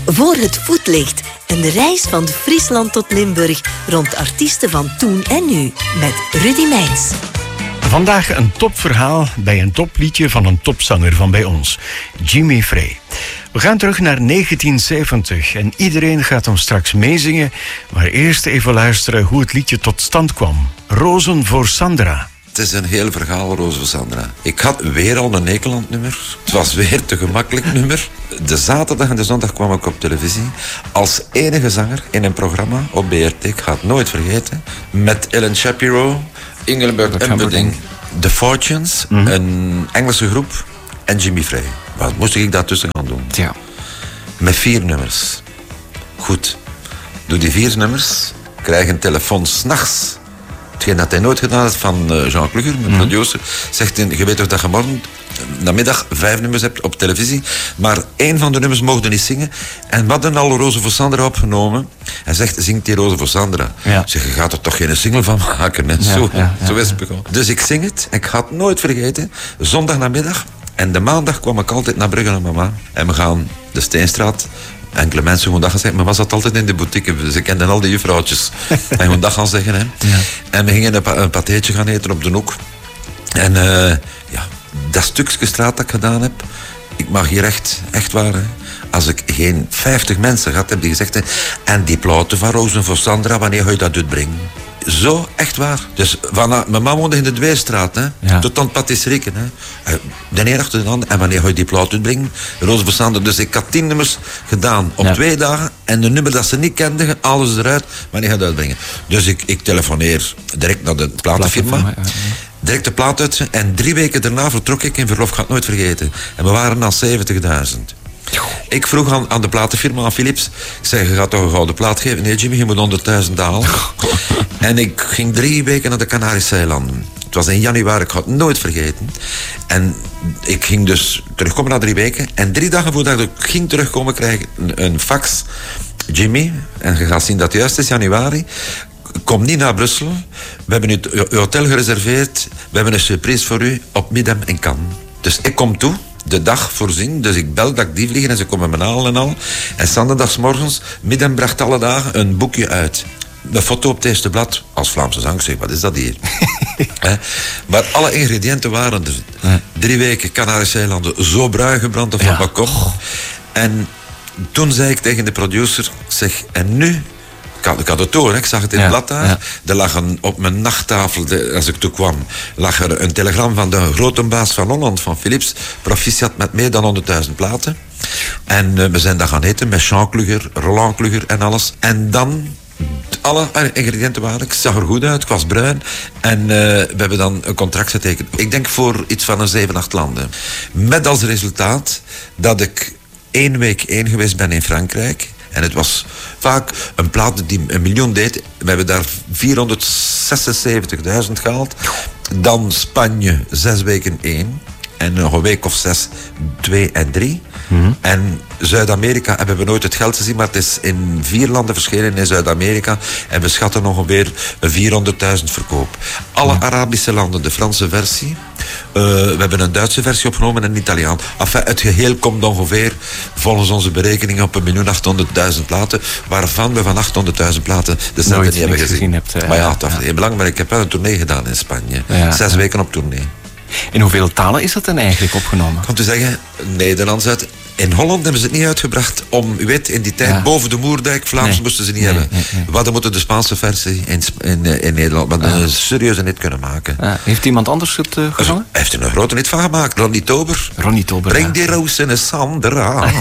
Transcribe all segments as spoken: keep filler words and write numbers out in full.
Voor het voetlicht. Een reis van Friesland tot Limburg rond artiesten van toen en nu. Met Rudy Meijns. Vandaag een topverhaal bij een topliedje van een topzanger van bij ons, Jimmy Frey. We gaan terug naar negentien zeventig en iedereen gaat hem straks meezingen. Maar eerst even luisteren hoe het liedje tot stand kwam. Rozen voor Sandra. Het is een heel verhaal, Rozen voor Sandra. Ik had weer al een Nederland-nummer. Het was weer te gemakkelijk nummer. De zaterdag en de zondag kwam ik op televisie als enige zanger in een programma op B R T. Ik ga het nooit vergeten. Met Ellen Shapiro, Engelbert Humperdinck, The Fortunes, mm-hmm. een Engelse groep en Jimmy Frey. Wat moest ik daartussen gaan doen? Ja. Met vier nummers. Goed. Doe die vier nummers, krijg een telefoon 's nachts. Hetgeen dat hij nooit gedaan heeft van Jean Kluger, mijn mm-hmm. producer, zegt hij, je weet toch dat je morgen namiddag vijf nummers hebt op televisie, maar één van de nummers mocht niet zingen. En we hadden al Rozen voor Sandra opgenomen. Hij zegt, zingt die Rozen voor Sandra. Ja. Ik zeg, je gaat er toch geen single van maken. Hè? Ja, zo ja, ja, zo is ja. het begonnen. Dus ik zing het, ik ga het nooit vergeten. Zondag namiddag. En de maandag kwam ik altijd naar Brugge naar mama. En we gaan de Steenstraat. Enkele mensen gewoon dag gaan zeggen. Mama zat altijd in de boutique. Dus ik kende al die juffrouwtjes. En gewoon dag gaan zeggen. Hè. Ja. En we gingen een, pa- een patéetje gaan eten op de hoek. En uh, ja, dat stukje straat dat ik gedaan heb. Ik mag hier echt, echt waar. Hè. Als ik geen vijftig mensen gehad heb die gezegd hebben. En die platen van Rozen voor Sandra, wanneer ga je dat uitbrengen? Zo, echt waar. Dus van, mijn mama woonde in de Dweestraat, hè. Ja. Tot aan het patisserie, hè. De een achter de ander. En wanneer ga je die plaat uitbrengen? Rozen voor Sandra. Dus ik had tien nummers gedaan op Ja. twee dagen. En de nummer dat ze niet kenden, alles eruit. Wanneer ga je dat uitbrengen? Dus ik, ik telefoneer direct naar de platenfirma. Ja, ja. Direct de plaat uit. En drie weken daarna vertrok ik in verlof. Ik ga het nooit vergeten. En we waren al zeventigduizend. Ik vroeg aan, aan de platenfirma, aan Philips. Ik zei, je gaat toch een gouden plaat geven? Nee, Jimmy, je moet honderdduizend halen. En ik ging drie weken naar de Canarische eilanden. Het was in januari, ik ga het nooit vergeten. En ik ging dus terugkomen na drie weken. En drie dagen voordat ik ging terugkomen, kreeg ik een, een fax. Jimmy, en je gaat zien dat het juist is, januari. Kom niet naar Brussel. We hebben u uw hotel gereserveerd. We hebben een surprise voor u op Midem in Cannes. Dus ik kom toe. De dag voorzien, dus ik bel dat ik die vliegen en ze komen me halen en al. En zondagsmorgens, Midden bracht alle dagen een boekje uit. Een foto op het eerste blad, als Vlaamse zang. Ik zeg, wat is dat hier? He? Maar alle ingrediënten waren er. Ja. Drie weken Canarische eilanden, zo bruin gebrand op van Ja. balkon. Oh. En toen zei ik tegen de producer, ik zeg, en nu... Ik had, ik had het door, hè. Ik zag het in Ja, het blad daar. ja. Er lag een, op mijn nachttafel, de, als ik toe kwam, lag er een telegram van de grote baas van Holland, van Philips. Proficiat met meer dan honderdduizend platen. En uh, we zijn daar gaan eten met Jean Kluger, Roland Kluger en alles. En dan, alle ingrediënten waren, ik zag er goed uit, ik was bruin. En uh, we hebben dan een contract getekend. Ik denk voor iets van een zeven, acht landen. Met als resultaat dat ik één week één geweest ben in Frankrijk. En het was vaak een plaat die een miljoen deed. We hebben daar vierhonderdzesenzeventigduizend gehaald. Dan Spanje, zes weken één. En nog een week of zes, twee en drie. Mm-hmm. En Zuid-Amerika hebben we nooit het geld gezien, maar het is in vier landen verschenen in Zuid-Amerika. En we schatten ongeveer vierhonderdduizend verkoop. Alle ja. Arabische landen, de Franse versie. Uh, we hebben een Duitse versie opgenomen en een Italiaan. Enfin, het geheel komt ongeveer, volgens onze berekeningen, op een miljoen achthonderdduizend platen. Waarvan we van achthonderdduizend platen de centen niet hebben gezien. gezien hebt, uh, maar ja, dat is ja. heel belangrijk. Maar ik heb wel een tournee gedaan in Spanje. Ja, Zes ja. weken op tournee. In hoeveel talen is dat dan eigenlijk opgenomen? Ik kan te zeggen, Nederlands uit. In Holland hebben ze het niet uitgebracht om, u weet, in die tijd ja. boven de Moerdijk, Vlaams nee. moesten ze niet nee, hebben. Nee, nee. We hadden moeten de Spaanse versie in, in, in Nederland, maar ah. een serieuze hit kunnen maken. Ah. Heeft iemand anders het uh, gezongen? Hij heeft er een grote hit van gemaakt, Ronnie Tober. Ronnie Tober, Breng ja. die roos in een Sandra.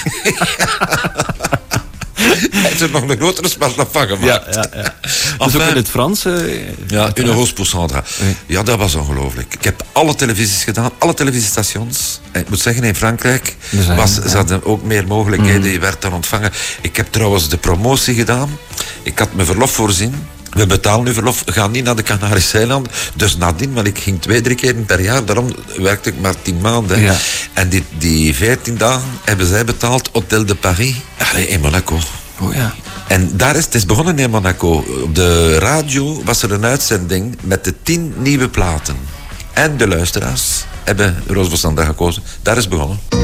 Hij heeft er nog een grotere smaak van gemaakt. Ja, ja, ja. Dus ook in het Frans? Uh, ja, Une Rose pour Sandra. Oui. Ja, dat was ongelooflijk. Ik heb alle televisies gedaan, alle televisiestations. En ik moet zeggen, in Frankrijk zijn, was, ja. ze hadden ook meer mogelijkheden. Mm. Je werd dan ontvangen. Ik heb trouwens de promotie gedaan. Ik had mijn verlof voorzien. We betalen nu verlof, gaan niet naar de Canarische eilanden. Dus nadien, want ik ging twee, drie keer per jaar. Daarom werkte ik maar tien maanden. Ja. En die, die veertien dagen hebben zij betaald Hotel de Paris Allee, in Monaco. Oh ja. En daar is het is begonnen in Monaco. Op de radio was er een uitzending met de tien nieuwe platen. En de luisteraars hebben Rozen voor Sandra gekozen. Daar is het begonnen.